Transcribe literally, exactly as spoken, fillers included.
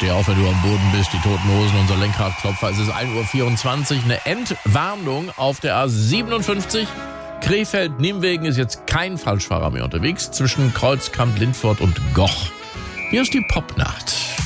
Steh auf, wenn du am Boden bist. Die Toten Hosen, unser Lenkradklopfer. Es ist ein Uhr vierundzwanzig. Eine Entwarnung auf der A siebenundfünfzig. Krefeld-Nimwegen ist jetzt kein Falschfahrer mehr unterwegs. Zwischen Kreuzkamp, Lindfort und Goch. Hier ist die Popnacht.